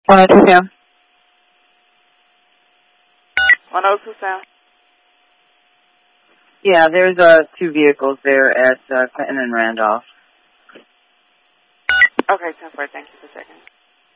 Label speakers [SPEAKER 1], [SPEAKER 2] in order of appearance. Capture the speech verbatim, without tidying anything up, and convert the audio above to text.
[SPEAKER 1] one oh two Sam.
[SPEAKER 2] one oh two Sam.
[SPEAKER 1] Yeah, there's uh, two vehicles there at uh, Clinton and Randolph.
[SPEAKER 2] Okay, ten four, thank you for a second.